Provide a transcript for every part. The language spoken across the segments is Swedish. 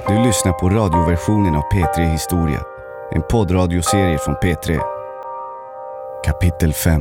Du lyssnar på radioversionen av P3 Historia. En poddradioserie från P3. Kapitel 5.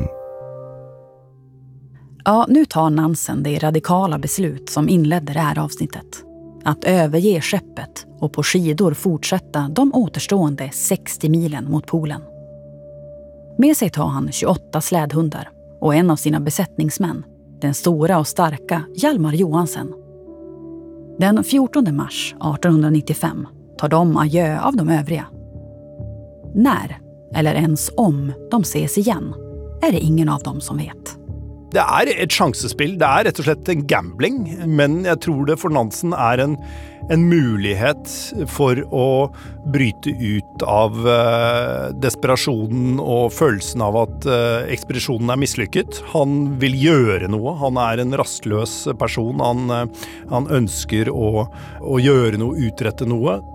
Ja, nu tar Nansen det radikala beslut som inledde det här avsnittet. Att överge skeppet och på skidor fortsätta de återstående 60 milen mot polen. Med sig tar han 28 slädhundar och en av sina besättningsmän, den stora och starka Hjalmar Johansen. Den 14 mars 1895 tar de adjö av de övriga. När, eller ens om, de ses igen är det ingen av dem som vet. Det är ett chansespill, det är rätt och slett en gambling, men jag tror det för Nansen är en möjlighet för att bryta ut av desperationen och känslan av att expeditionen är misslyckad. Han vill göra något, han är en rastlös person, han önskar att göra något, uträtta något.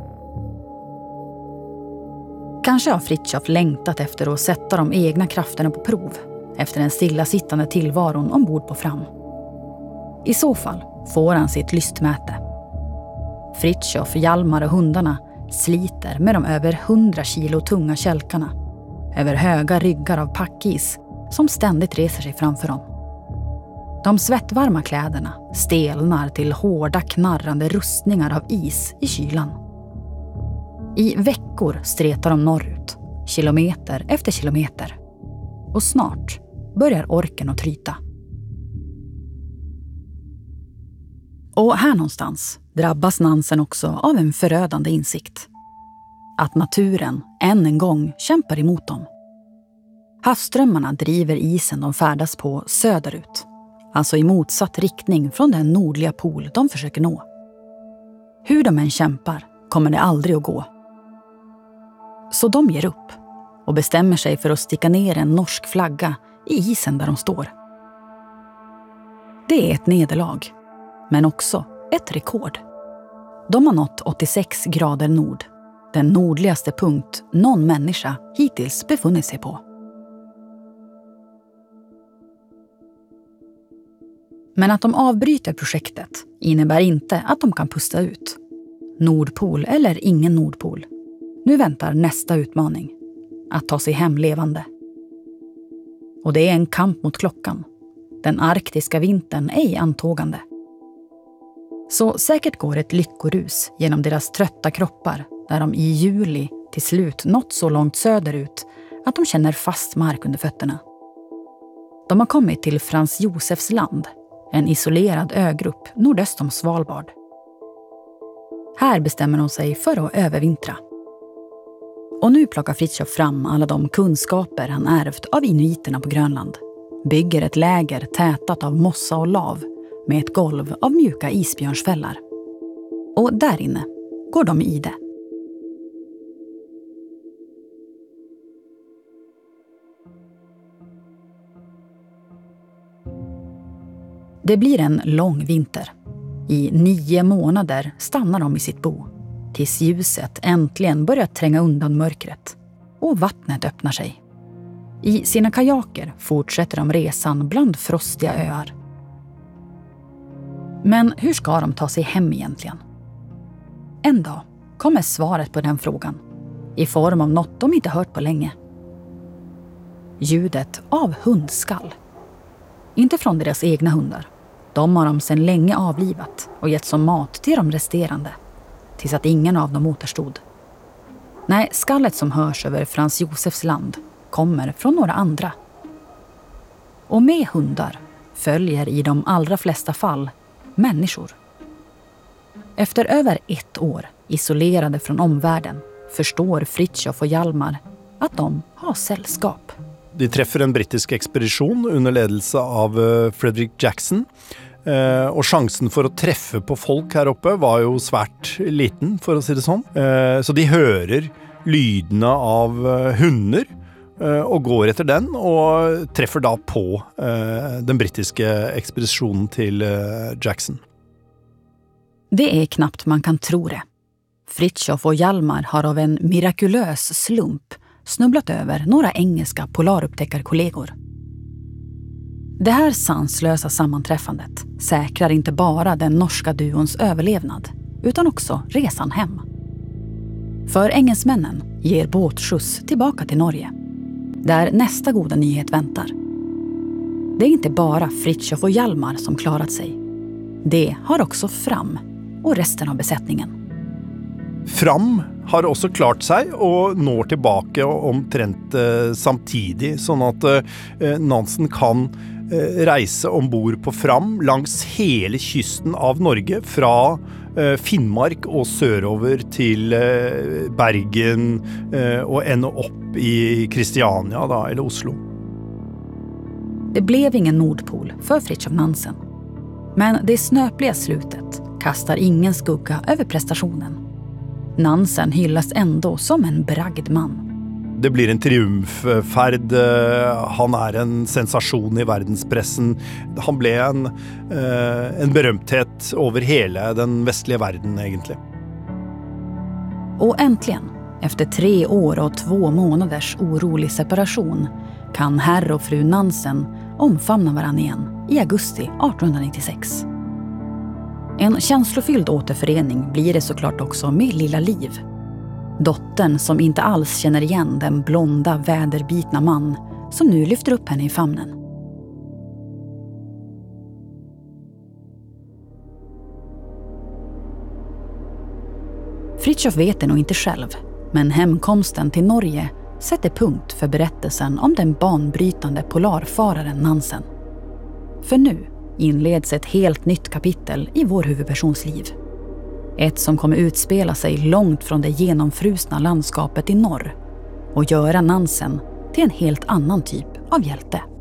Kanske har Fritiof längtat efter att sätta de egna krafterna på prov efter den stillasittande tillvaron ombord på Fram. I så fall får han sitt lystmäte. Fritiof, Hjalmar och hundarna sliter med de över 100 kilo tunga kälkarna över höga ryggar av packis som ständigt reser sig framför dem. De svettvarma kläderna stelnar till hårda knarrande rustningar av is i kylan. I veckor stretar de norrut, kilometer efter kilometer. Och snart börjar orken att tryta. Och här någonstans drabbas Nansen också av en förödande insikt. Att naturen än en gång kämpar emot dem. Havsströmmarna driver isen de färdas på söderut. Alltså i motsatt riktning från den nordliga pol de försöker nå. Hur de än kämpar kommer det aldrig att gå. Så de ger upp och bestämmer sig för att sticka ner en norsk flagga i isen där de står. Det är ett nederlag, men också ett rekord. De har nått 86 grader nord, den nordligaste punkt någon människa hittills befunnit sig på. Men att de avbryter projektet innebär inte att de kan pusta ut. Nordpol eller ingen Nordpol. Nu väntar nästa utmaning. Att ta sig hem levande. Och det är en kamp mot klockan. Den arktiska vintern är i antågande. Så säkert går ett lyckorus genom deras trötta kroppar när de i juli till slut nått så långt söderut att de känner fast mark under fötterna. De har kommit till Frans Josefs land, en isolerad ögrupp nordöst om Svalbard. Här bestämmer de sig för att övervintra. Och nu plockar Fritiof fram alla de kunskaper han ärvt av inuiterna på Grönland. Bygger ett läger tätat av mossa och lav med ett golv av mjuka isbjörnsfällar. Och där inne går de i det. Det blir en lång vinter. I 9 månader stannar de i sitt bo. Tills ljuset äntligen börjar tränga undan mörkret. Och vattnet öppnar sig. I sina kajaker fortsätter de resan bland frostiga öar. Men hur ska de ta sig hem egentligen? En dag kommer svaret på den frågan. I form av något de inte hört på länge. Ljudet av hundskall. Inte från deras egna hundar. De har de sedan länge avlivat och gett som mat till de resterande. Tills att ingen av dem återstod. Nej, skallet som hörs över Frans Josefs land kommer från några andra. Och med hundar följer i de allra flesta fall människor. Efter över 1 år isolerade från omvärlden förstår Fritiof och Hjalmar att de har sällskap. De träffar en brittisk expedition under ledelse av Frederick Jackson. Och chansen för att träffa på folk här uppe var ju svärt liten, för att säga det så. Så de hör lydna av hundar och går efter den och träffar då på den brittiska expeditionen till Jackson. Det är knappt man kan tro det. Fritiof och Hjalmar har av en mirakulös slump snubblat över några engelska polarupptäckarkollegor. Det här sanslösa sammanträffandet säkrar inte bara den norska duons överlevnad utan också resan hem. För engelsmännen ger båtskjuts tillbaka till Norge, där nästa goda nyhet väntar. Det är inte bara Fritiof och Hjalmar som klarat sig. Det har också Fram och resten av besättningen. Fram har også klart seg og når tilbake omtrent samtidig, sånn at Nansen kan reise ombord på Fram langs hele kysten av Norge, fra Finnmark og sørover til Bergen og ende opp i Kristiania da, eller Oslo. Det blev ingen Nordpol för Fritiof Nansen. Men det snöpliga slutet kastar ingen skugga över prestationen. Nansen hyllas ändå som en bragd man. Det blir en triumffärd. Han är en sensation i världspressen. Han blev en berömthet över hela den västliga världen egentligen. Och äntligen, efter 3 år och 2 månaders orolig separation, kan herr och fru Nansen omfamna varann igen i augusti 1896. En känslofylld återförening blir det såklart också med lilla Liv. Dottern som inte alls känner igen den blonda, väderbitna man som nu lyfter upp henne i famnen. Fritiof vet det nog inte själv, men hemkomsten till Norge sätter punkt för berättelsen om den banbrytande polarfararen Nansen. För nu inleds ett helt nytt kapitel i vår huvudpersons liv. Ett som kommer utspela sig långt från det genomfrusna landskapet i norr och göra Nansen till en helt annan typ av hjälte.